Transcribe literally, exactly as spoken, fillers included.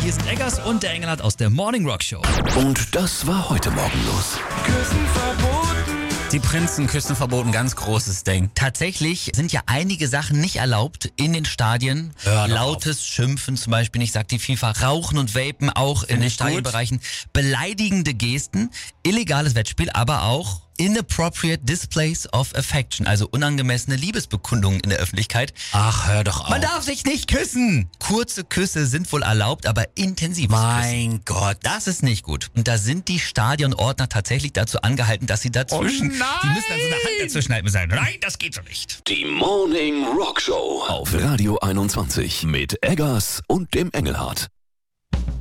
Hier sind Eggers und der Engelhardt aus der Morning Rock Show. Und das war heute Morgen los. Küssen verboten. Die Prinzen küssen verboten, ganz großes Ding. Tatsächlich sind ja einige Sachen nicht erlaubt in den Stadien. Hör doch Lautes Schimpfen zum Beispiel, nicht sagt die FIFA. Rauchen und Vapen auch in den ich Stadionbereichen. Beleidigende Gesten, illegales Wettspiel, aber auch inappropriate displays of affection, also unangemessene Liebesbekundungen in der Öffentlichkeit. Ach, hör doch auf. Man darf sich nicht küssen. Kurze Küsse sind wohl erlaubt, aber intensives Küssen. Mein Gott. Das ist nicht gut. Und da sind die Stadionordner tatsächlich dazu angehalten, dass sie dazwischen... Oh nein! Die müssen dann so eine Hand dazwischen halten und sagen, nein, das geht so nicht. Die Morning Rock Show auf Radio einundzwanzig mit Eggers und dem Engelhardt.